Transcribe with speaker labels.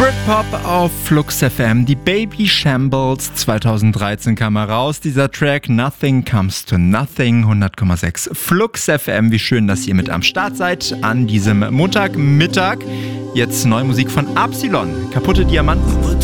Speaker 1: Britpop auf Flux FM. Die Baby Shambles 2013 kam heraus. Dieser Track Nothing Comes to Nothing, 100,6 Flux FM. Wie schön, dass ihr mit am Start seid an diesem Montagmittag. Jetzt neue Musik von Absilon. Kaputte Diamanten.